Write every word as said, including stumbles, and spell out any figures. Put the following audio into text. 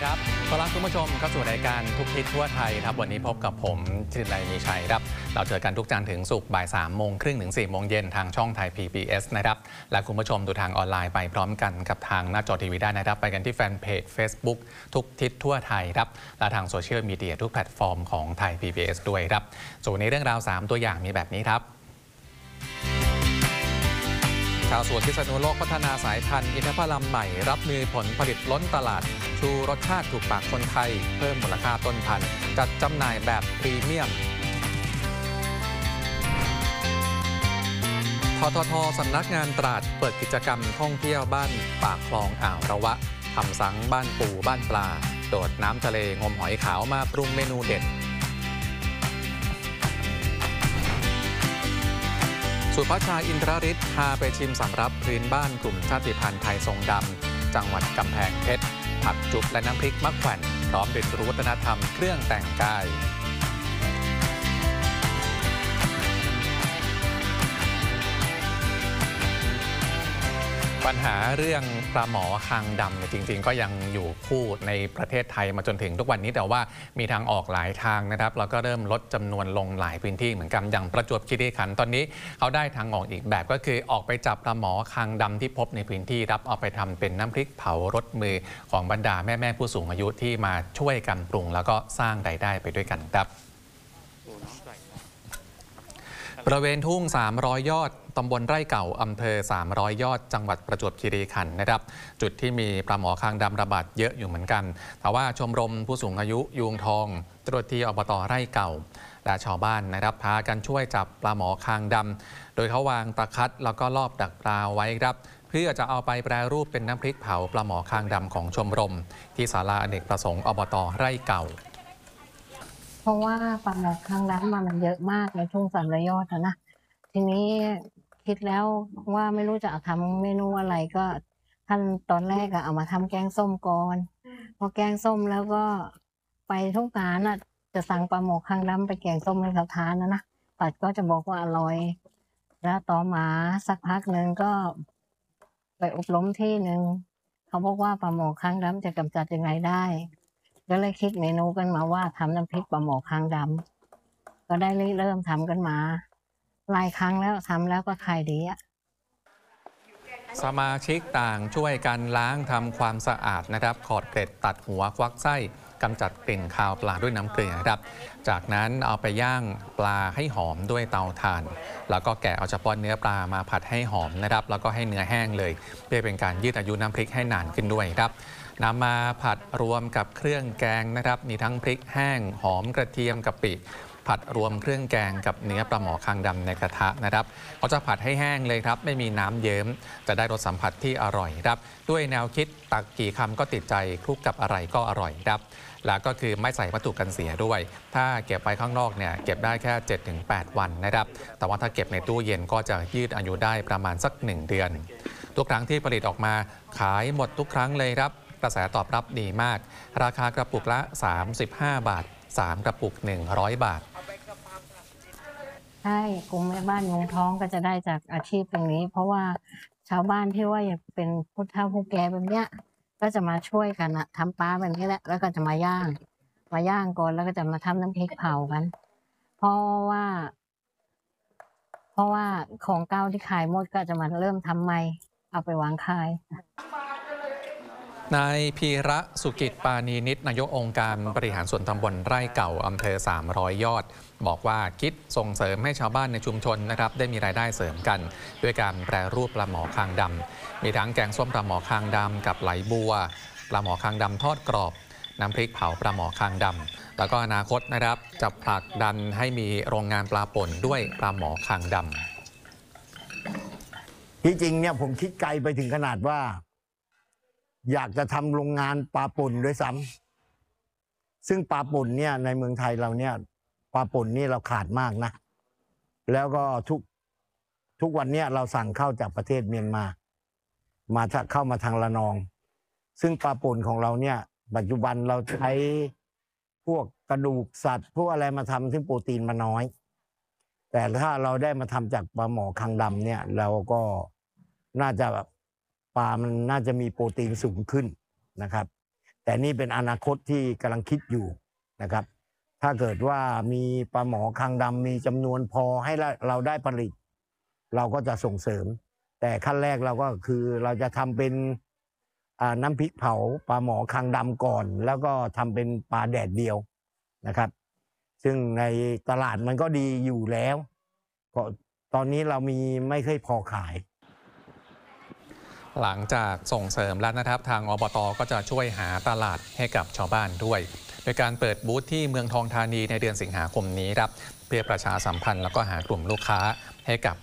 ครับต้อนรับคุณผู้ชมเข้าสู่รายการทุกทิศทั่วไทยครับวันนี้พบกับผมชินไนมีชัยครับเราเจอกันทุกจันทร์ถึงศุกร์บ่ายสามโมงครึ่งถึงสี่โมงเย็นทางช่องไทย พี บี เอส นะครับและคุณผู้ชมดูทางออนไลน์ไปพร้อมกันกับทางหน้าจอทีวีได้นะครับไปกันที่แฟนเพจ Facebook ทุกทิศทั่วไทยครับและทางโซเชียลมีเดียทุกแพลตฟอร์มของไทย พี บี เอส ด้วยครับส่วนในเรื่องราวสามตัวอย่างมีแบบนี้ครับชาวสวนพิษณุโลกพัฒนาสายพันธุ์อินทผลัมใหม่รับมือผลผลิตล้นตลาดชูรสชาติถูกปากคนไทยเพิ่มมูลค่าต้นพันธุ์จัดจำหน่ายแบบพรีเมียมทททสำนักงานตราดเปิดกิจกรรมท่องเที่ยวบ้านปากคลองอ่าวระวะทำสังบ้านปูบ้านปลาโดดน้ำทะเลงมหอยขาวมาปรุงเมนูเด็ดสุภาชาอินทรฤทธิ์พาไปชิมสำรับพื้นบ้านกลุ่มชาติพันธุ์ไทยทรงดำจังหวัดกำแพงเพชรผักจุ๊บและน้ำพริกมะแขวนพร้อมเรียนรู้วัฒนธรรมเครื่องแต่งกายปัญหาเรื่องปลาหมอคางดำเนี่ยจริงๆก็ยังอยู่คู่ในประเทศไทยมาจนถึงทุกวันนี้แต่ว่ามีทางออกหลายทางนะครับแล้วก็เริ่มลดจำนวนลงหลายพื้นที่เหมือนกันอย่างประจวบคีรีขันธ์ตอนนี้เขาได้ทางออกอีกแบบก็คือออกไปจับปลาหมอคางดำที่พบในพื้นที่รับเอาไปทำเป็นน้ำพริกเผารสมือของบรรดาแม่ๆผู้สูงอายุที่มาช่วยกันปรุงแล้วก็สร้างรายได้ไปด้วยกันครับบริเวณทุ่งสามร้อยยอดตำบลไร่เก่าอำเภอสามร้อยยอดจังหวัดประจวบคีรีขันธ์นะครับจุดที่มีปลาหมอคางดำระบาดเยอะอยู่เหมือนกันแต่ว่าชมรมผู้สูงอายุยูงทองเจ้าหน้าที่อบตไร่เก่าและชาวบ้านนะครับพากันช่วยจับปลาหมอคางดำโดยเขาวางตะคัดแล้วก็ลอบดักปลาไว้ครับเพื่อจะเอาไปแปรรูปเป็นน้ำพริกเผาปลาหมอคางดำของชมรมที่ศาลาอเนกประสงค์อบตไร่เก่าเพราะว่าปลาหมอคางดำมันเยอะมากในทุ่งสามร้อยยอดนะนะทีนี้คิดแล้วว่าไม่รู้จะทำเมนูอะไรก็ขั้นตอนแรกอะเอามาทำแกงส้มก่อนพอแกงส้มแล้วก็ไปทุกร้านอะจะสั่งปลาหมอคางดำไปแกงส้มให้เขาทานนะนะปัดก็จะบอกว่าอร่อยแล้วต่อมาสักพักหนึ่งก็ไปอบรมที่หนึ่งเขาบอกว่าปลาหมอคางดำจะกำจัดยังไงได้ก็เลยคิดเมนูกันมาว่าทำน้ำพริกปลาหมอคางดำก็ได้เริ่มทำกันมาหลายครั้งแล้วทำแล้วก็ขายดีอะสมาชิกต่างช่วยกันล้างทำความสะอาดนะครับขอดเกล็ดตัดหัวควักไส้กำจัดกลิ่นคาวปลาด้วยน้ำเกลือครับจากนั้นเอาไปย่างปลาให้หอมด้วยเตาถ่านแล้วก็แกะเอาเฉพาะเนื้อปลามาผัดให้หอมนะครับแล้วก็ให้เนื้อแห้งเลยเพื่อเป็นการยืดอายุน้ำพริกให้นานขึ้นด้วยครับนำมาผัดรวมกับเครื่องแกงนะครับมีทั้งพริกแห้งหอมกระเทียมกะปิผัดรวมเครื่องแกงกับเนื้อปลาหมอคางดำในกระทะนะครับเขาจะผัดให้แห้งเลยครับไม่มีน้ำเยิ้มจะได้รสสัมผัสที่อร่อยครับด้วยแนวคิดตักกี่คำก็ติดใจคลุกกับอะไรก็อร่อยครับแล้วก็คือไม่ใส่วัตถุกันเสียด้วยถ้าเก็บไปข้างนอกเนี่ยเก็บได้แค่ เจ็ดถึงแปด วันนะครับแต่ว่าถ้าเก็บในตู้เย็นก็จะยืดอายุได้ประมาณสักหนึ่งเดือนทุกครั้งที่ผลิตออกมาขายหมดทุกครั้งเลยครับกระแสตอบรับดีมากราคากระปุกละสามสิบห้าบาทสามกระปุกหนึ่งร้อยบาทใช่กลุ่มแม่บ้านยุงท้องก็จะได้จากอาชีพตรงนี้เพราะว่าชาวบ้านที่ว่าอยากเป็นผู้เฒ่าผู้แก่แบบเนี้ยก็จะมาช่วยกันอะทำปลาแบบนี้แหละแล้วก็จะมาย่างมาย่างก่อนแล้วก็จะมาทำน้ำพริกเผากันเพราะว่าเพราะว่าของเก่าที่ขายหมดก็จะมาเริ่มทำใหม่เอาไปวางขายนายพีระสุกิจปานีนิตนายกองค์การบริหารส่วนตำบลไร่เก่าอำเภอสามร้อยยอดบอกว่าคิดส่งเสริมให้ชาวบ้านในชุมชนนะครับได้มีรายได้เสริมกันด้วยการแปรรูปปลาหมอคางดำมีทั้งแกงส้มปลาหมอคางดำกับไหลบัวปลาหมอคางดำทอดกรอบน้ำพริกเผาปลาหมอคางดำแล้วก็อนาคตนะครับจะผลักดันให้มีโรงงานปลาป่นด้วยปลาหมอคางดำที่จริงเนี่ยผมคิดไกลไปถึงขนาดว่าอยากจะทำโรงงานปลาป่นด้วยซ้ำซึ่งปลาป่นเนี่ยในเมืองไทยเราเนี่ยปลาป่นนี่เราขาดมากนะแล้วก็ทุกทุกวันนี้เราสั่งเข้าจากประเทศเมียนมามาเข้ามาทางระนองซึ่งปลาป่นของเราเนี่ยปัจจุบันเราใช้พวกกระดูกสัตว์พวกอะไรมาทำซึ่งโปรตีนมันน้อยแต่ถ้าเราได้มาทำจากปลาหมอคางดำเนี่ยเราก็น่าจะแบบปลามันน่าจะมีโปรตีนสูงขึ้นนะครับแต่นี่เป็นอนาคตที่กำลังคิดอยู่นะครับ ถ้าเกิดว่ามีปลาหมอคางดำมีจำนวนพอให้เราได้ผลิต เราก็จะส่งเสริม แต่ขั้นแรกเราก็คือเราจะทำเป็นน้ำพริกเผาปลาหมอคางดำก่อน แล้วก็ทำเป็นปลาแดดเดียวนะครับ ซึ่งในตลาดมันก็ดีอยู่แล้วก็ตอนนี้เรามีไม่เคยพอขายหลังจากส่งเสริมแล้วนะครับทางอบต.ก็จะช่วยหาตลาดให้กับชาวบ้านด้วยโดยการเปิดบูธที่เมืองทองธานีในเดือนสิงหาคมนี้ครับเพื่อประชาสัมพันธ์แล้วก็หากลุ่มลูกค้าให้กับ